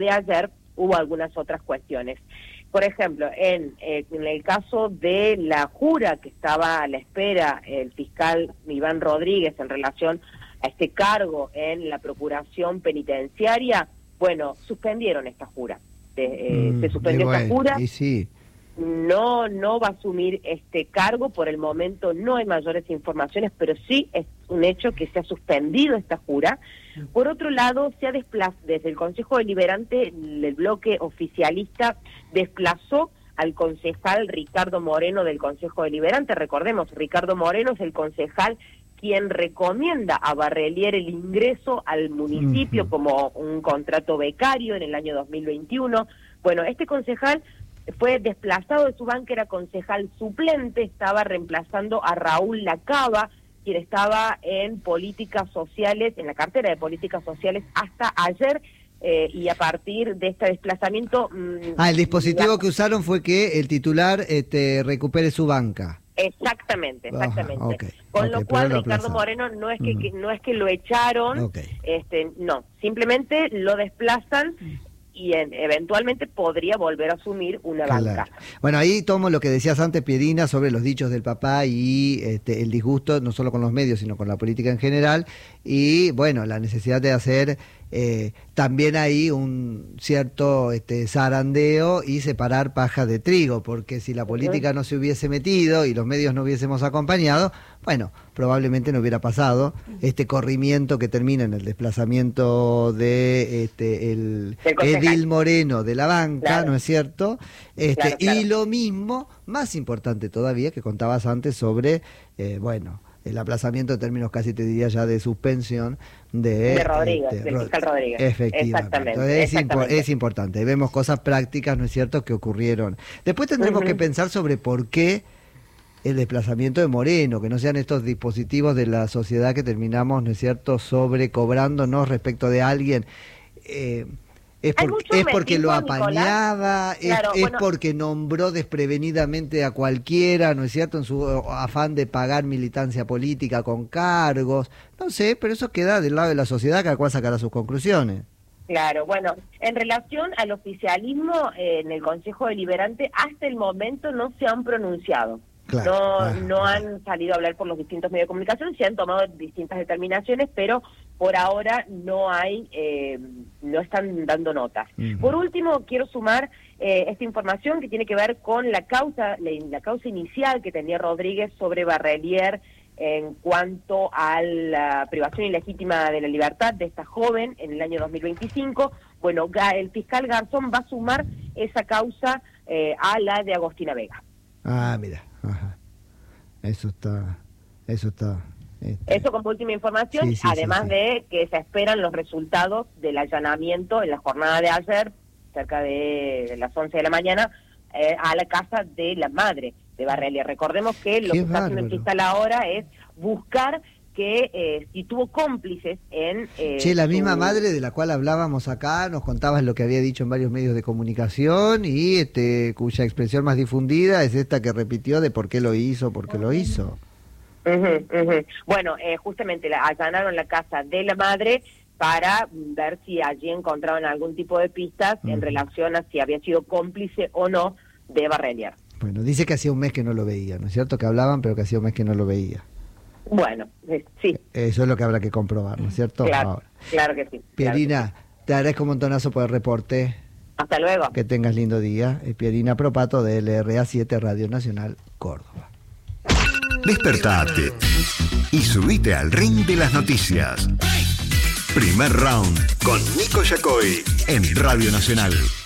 de ayer hubo algunas otras cuestiones. Por ejemplo, en el caso de la jura que estaba a la espera el fiscal Iván Rodríguez en relación a este cargo en la Procuración Penitenciaria, bueno, suspendieron esta jura. Se suspendió esta jura. Y sí. No va a asumir este cargo, por el momento no hay mayores informaciones, pero sí es un hecho que se ha suspendido esta jura. Por otro lado, se ha desplazado desde el Consejo Deliberante, el bloque oficialista desplazó al concejal Ricardo Moreno del Consejo Deliberante. Recordemos, Ricardo Moreno es el concejal quien recomienda a Barrelier el ingreso al municipio como un contrato becario en el año 2021. Bueno, este concejal fue desplazado de su banca, era concejal suplente, estaba reemplazando a Raúl Lacaba, quien estaba en políticas sociales, en la cartera de políticas sociales hasta ayer, y a partir de este desplazamiento... el dispositivo que usaron fue que el titular recupere su banca. Exactamente. Okay, Con lo cual Ricardo Moreno no es que lo echaron, no, simplemente lo desplazan y eventualmente podría volver a asumir una banca. Bueno, ahí tomo lo que decías antes, Pierina, sobre los dichos del papá y el disgusto no solo con los medios, sino con la política en general, y bueno, la necesidad de hacer también ahí un cierto zarandeo y separar paja de trigo, porque si la política no se hubiese metido y los medios no hubiésemos acompañado, bueno, probablemente no hubiera pasado este corrimiento que termina en el desplazamiento de el edil Moreno de la banca, ¿no es cierto? Claro. Y lo mismo, más importante todavía, que contabas antes sobre, el aplazamiento en términos casi te diría ya de suspensión de Rodríguez, del fiscal Rodríguez. Efectivamente. Entonces es importante. Vemos cosas prácticas, ¿no es cierto?, que ocurrieron. Después tendremos que pensar sobre por qué el desplazamiento de Moreno, que no sean estos dispositivos de la sociedad que terminamos, ¿no es cierto?, sobrecobrándonos respecto de alguien. Es porque lo apañaba, porque nombró desprevenidamente a cualquiera, ¿no es cierto?, en su afán de pagar militancia política con cargos, no sé, pero eso queda del lado de la sociedad, cada cual sacará sus conclusiones. Claro, bueno, en relación al oficialismo, en el Consejo Deliberante, hasta el momento no se han pronunciado. No han salido a hablar por los distintos medios de comunicación, se han tomado distintas determinaciones, pero por ahora no están dando notas. Por último, quiero sumar esta información que tiene que ver con la causa inicial que tenía Rodríguez sobre Barrelier en cuanto a la privación ilegítima de la libertad de esta joven en el año 2025. Bueno, el fiscal Garzón va a sumar esa causa a la de Agostina Vega. Mira. Ajá. Eso está. Eso como última información, además de que se esperan los resultados del allanamiento en la jornada de ayer, cerca de las 11 de la mañana, a la casa de la madre de Barrelier. Recordemos que lo que está haciendo el fiscal ahora es buscar que si tuvo cómplices en... la misma madre de la cual hablábamos acá, nos contabas lo que había dicho en varios medios de comunicación y cuya expresión más difundida es esta que repitió de por qué lo hizo. Bueno, justamente allanaron la casa de la madre para ver si allí encontraban algún tipo de pistas en relación a si había sido cómplice o no de Barrelier. Bueno, dice que hacía un mes que no lo veía, ¿no es cierto? Que hablaban, pero que hacía un mes que no lo veía. Bueno, sí. Eso es lo que habrá que comprobar, ¿no es cierto? Claro que sí. Pierina, te agradezco un montonazo por el reporte. Hasta luego. Que tengas lindo día. Pierina Propato de LRA 7 Radio Nacional Córdoba. Despertate y subite al ring de las noticias. Primer round con Nico Yacoy en Radio Nacional.